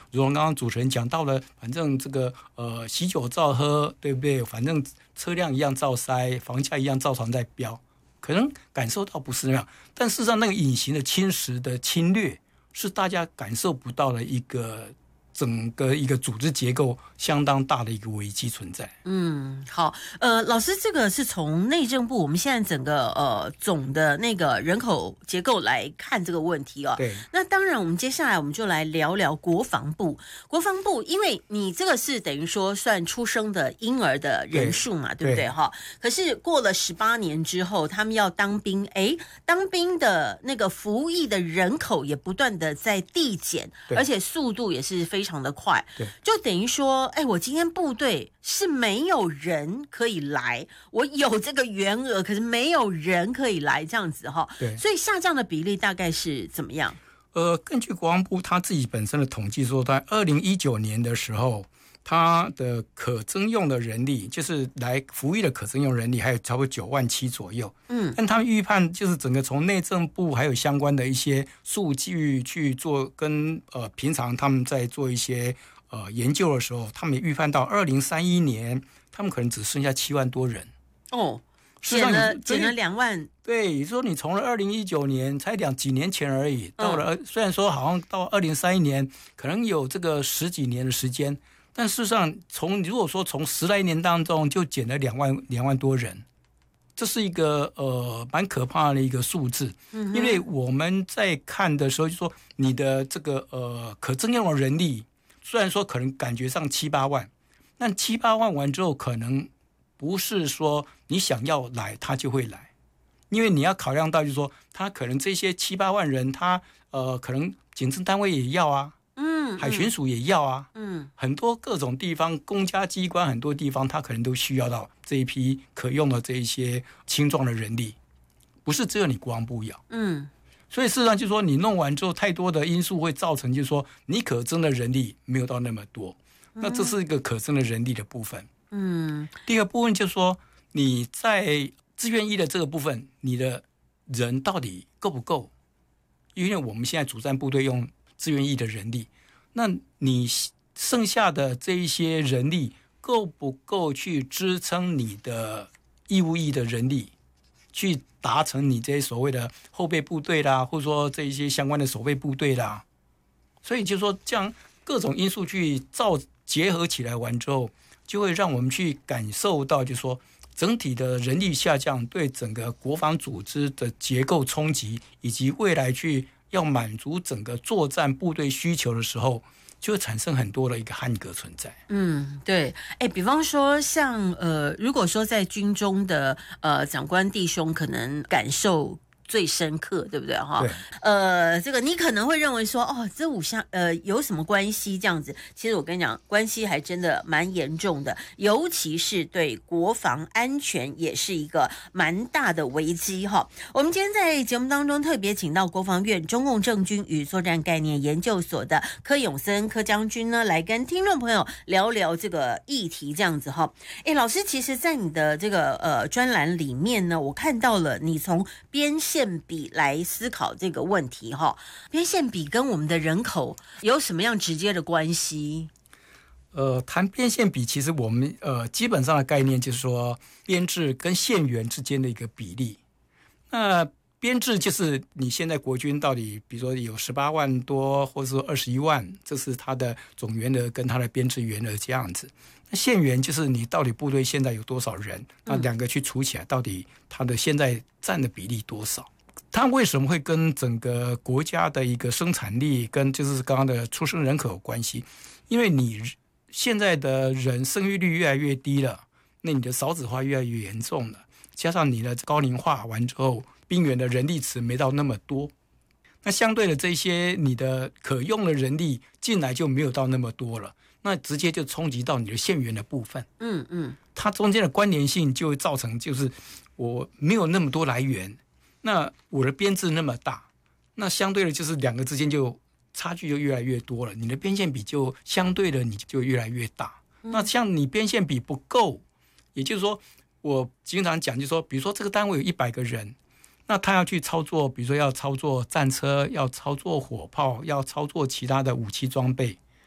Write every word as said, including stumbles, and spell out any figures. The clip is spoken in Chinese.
如同刚刚主持人讲到了，反正这个呃喜酒照喝，对不对？反正车辆一样照塞，房价一样照常在飙，可能感受到不是那样，但事实上那个隐形的侵蚀的侵略是大家感受不到的一个。整个一个组织结构相当大的一个危机存在。 嗯，好，呃，老师，这个是从内政部我们现在整个呃总的那个人口结构来看这个问题哦。 对。 那当然，我们接下来我们就来聊聊国防部。国防部，因为你这个是等于说算出生的婴儿的人数嘛， 对, 对不对哈？可是过了十八年之后，他们要当兵，哎，当兵的那个服役的人口也不断的在递减，而且速度也是非常。非常的快，就等于说，哎，我今天部队是没有人可以来，我有这个员额，可是没有人可以来，这样子哈。 对， 所以下降的比例大概是怎么样？ 呃，根据国防部他自己本身的统计说，在二零一九年的时候，他的可征用的人力，就是来服役的可征用人力，还有差不多九万七左右。嗯，但他们预判就是整个从内政部还有相关的一些数据去做跟呃平常他们在做一些呃研究的时候，他们也预判到二零三一年，他们可能只剩下七万多人。 哦，减了减了两万。 对，你说你从了二零一九年才两几年前而已，到了、嗯、虽然说好像到二零三一年可能有这个十几年的时间。但事实上，从如果说从十来年当中就减了两万两万多人，这是一个呃蛮可怕的一个数字。嗯，因为我们在看的时候就说，你的这个呃可征用的人力，虽然说可能感觉上七八万，但七八万完之后，可能不是说你想要来他就会来，因为你要考量到就是说，他可能这些七八万人，他呃可能警政单位也要啊。嗯，海巡署也要啊，嗯，很多各种地方公家机关很多地方他可能都需要到这一批可用的这一些青壮的人力，不是只有你国防部要，嗯，所以事实上就是说你弄完之后太多的因素会造成就是说你可征的人力没有到那么多，那这是一个可征的人力的部分。嗯，第二个部分就是说你在志愿役的这个部分，你的人到底够不够？因为我们现在主战部队用志愿役的人力，那你剩下的这一些人力够不够去支撑你的义务役的人力，去达成你这些所谓的后备部队啦，或者说这一些相关的守备部队啦？所以就是说，这样各种因素去造结合起来完之后，就会让我们去感受到，就是说整体的人力下降对整个国防组织的结构冲击，以及未来去要满足整个作战部队需求的时候，就会产生很多的一个汉格存在。 嗯，对，哎，比方说像呃，如果说在军中的呃长官弟兄可能感受最深刻，对不对哈？ 对。 呃，这个你可能会认为说，哦，这五项呃有什么关系？这样子，其实我跟你讲，关系还真的蛮严重的，尤其是对国防安全也是一个蛮大的危机哈。我们今天在节目当中特别请到国防院中共政军与作战概念研究所的柯永森柯将军呢，来跟听众朋友聊聊这个议题，这样子哈。哎，老师，其实，在你的这个呃专栏里面呢，我看到了你从边线比来思考这个问题哈，边线比跟我们的人口有什么样直接的关系？ 呃，谈边线比，其实我们呃基本上的概念就是说，编制跟线员之间的一个比例。那编制就是你现在国军到底，比如说有十八万多，或者说二十一万，这是它的总员额跟它的编制员额这样子。那线员就是你到底部队现在有多少人，那两个去除起来，到底它的现在占的比例多少？它为什么会跟整个国家的一个生产力跟就是刚刚的出生人口有关系？因为你现在的人生育率越来越低了，那你的少子化越来越严重了，加上你的高龄化完之后，兵员的人力池没到那么多，那相对的这些你的可用的人力进来就没有到那么多了，那直接就冲击到你的线员的部分。嗯嗯，它中间的关联性就会造成，就是我没有那么多来源，那我的编制那么大，那相对的就是两个之间就差距就越来越多了，你的边线比就相对的你就越来越大。嗯、那像你边线比不够，也就是说我经常讲就是说，比如说这个单位有一百个人，那他要去操作，比如说要操作战车，要操作火炮，要操作其他的武器装备，